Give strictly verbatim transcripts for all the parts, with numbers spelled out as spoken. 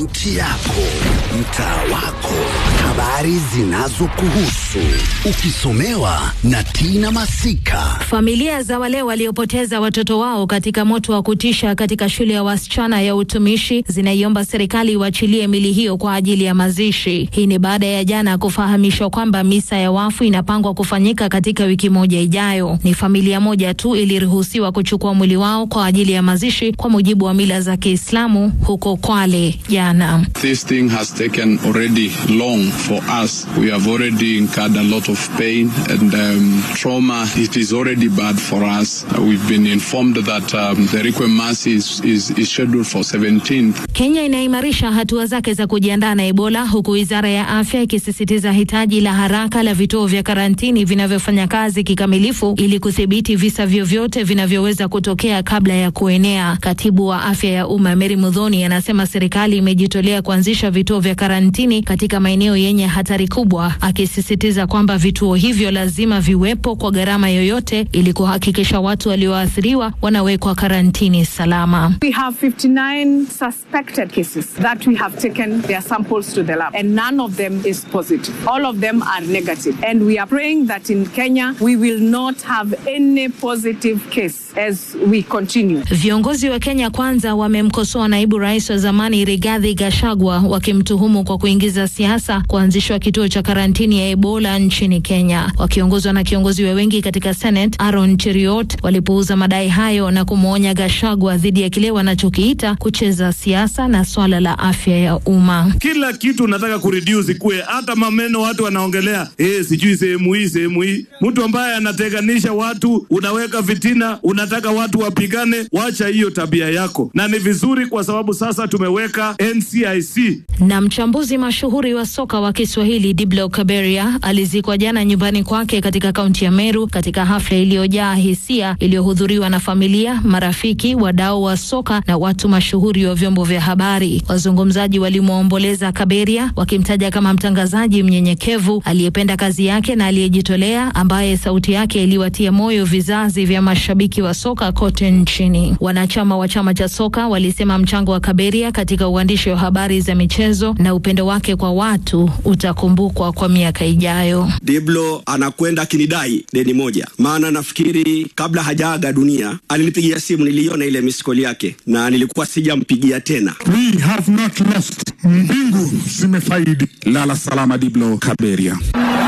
kaunti yako, mtaa wako, habari zinazokuhusu, ukisomewa na Tina Masika. Familia za wale waliopoteza watoto wao katika moto wa kutisha katika shule ya wasichana ya utumishi zinaiomba serikali iwachilie mili hiyo kwa ajili ya mazishi. Hii ni baada ya jana kufahamishwa kwamba misa ya wafu inapangwa kufanyika katika wiki moja ijayo. Ni familia moja tu iliruhusiwa kuchukua mwili wao kwa ajili ya mazishi kwa mujibu wa mila za Kiislamu huko Kwale jana. This thing has taken already long for us. We have already incurred a lot of pain and um, trauma. It is already bad for us. Uh, we've been informed that um, the Requiem Mass is, is, is scheduled for seventeenth. Kenya inaimarisha hatua zake za kujiandaa na Ebola, huku Wizara ya Afya ikisisitiza hitaji la haraka la vituo vya karantini vinavyofanya kazi kikamilifu ili kudhibiti visa vyovyote vinavyoweza kutokea kabla ya kuenea. Katibu wa Afya ya Umma Mary Muthoni anasema serikali imejitolea kuanzisha vituo vya karantini katika maeneo yenye hatari kubwa, akisisitiza kwamba vituo hivyo lazima viwepo kwa gharama yoyote ili kuhakikisha watu walioathiriwa wanawekwa karantini salama. We have fifty-nine suspected cases that we have taken their samples to the lab and none of them is positive. All of them are negative and we are praying that in Kenya we will not have any positive case as we continue. Viongozi wa Kenya Kwanza wamemkosoa naibu rais wa zamani Rigathi Gachagua wakimtuhumu kwa kuingiza siasa kuanzishwa kituo cha karantini ya Ebola nchini Kenya. Wakiongozwa na kiongozi wa wengi katika Senate Aaron Cheriot walipuuza madai hayo na kumwonya Gachagua dhidi ya kile wanachokiita kucheza siasa na swala la afya ya umma. Kila kitu unataka kureduce ikue, hata mameno watu wanaongelea eh sijui sehemu hii sehemu hii. Mtu ambaye anateganisha watu, unaweka fitina, unataka watu wapigane, wacha hiyo tabia yako. Na ni vizuri kwa sababu sasa tumeweka N C I C. Na mchambuzi mashuhuri wa soka wa Kiswahili Diblo Kaberia alizikwa jana nyumbani kwake katika kaunti ya Meru katika hafla iliyojaa hisia iliyohudhuriwa na familia, marafiki, wadau wa soka na watu mashuhuri wa vyombo vya habari. Wazungumzaji walimuomboleza Kaberia wakimtaja kama mtangazaji mnyenyekevu aliyependa kazi yake na aliyejitolea, ambaye sauti yake iliwatia moyo vizazi vya mashabiki wa soka kote nchini. Wanachama wa chama cha soka walisema mchango wa Kaberia katika uandishi wa habari za michezo na upendo wake kwa watu utakumbukwa kwa miaka ijayo. Diblo anakwenda kinidai deni moja. Maana nafikiri kabla hajaaga dunia alinipigia simu, niliona ile miskoli yake na nilikuwa sijampigia tena. We have not lost. Mbingu zimefaidi. Lala salama Diblo Kaberia.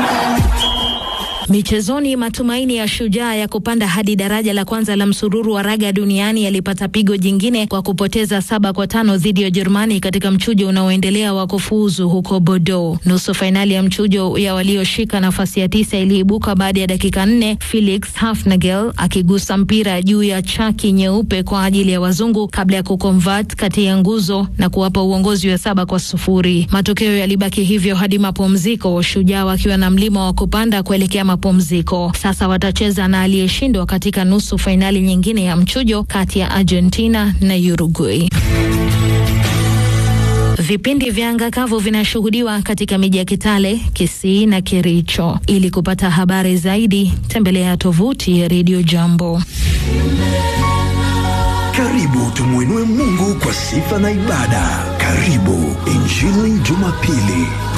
Michezoni, matumaini ya Shujaa ya kupanda hadi daraja la kwanza la msururu wa raga duniani yalipata pigo jingine kwa kupoteza saba kwa tano dhidi ya Jerumani katika mchujo unaoendelea wa kufuzu huko Bordeaux. Nusu fainali ya mchujo ya walioshika nafasi ya tisa iliibuka baada ya dakika nne, Felix Hafnagel akigusa mpira juu ya chaki nyeupe kwa ajili ya wazungu kabla ya kuconvert kati ya nguzo na kuwapa uongozi wa saba kwa sufuri. Matokeo yalibaki hivyo hadi mapumziko, Shujaa wakiwa na mlima wa kupanda kuelekea mapumziko. Sasa watacheza na aliyeshindwa katika nusu fainali nyingine ya mchujo kati ya Argentina na Uruguay. Vipindi vya anga kavu vinashuhudiwa katika miji ya Kitale, Kisii na Kericho. Ili kupata habari zaidi, tembelea tovuti ya Radio Jambo. Karibu tumuinue Mungu kwa sifa na ibada. Karibu Injili Jumapili.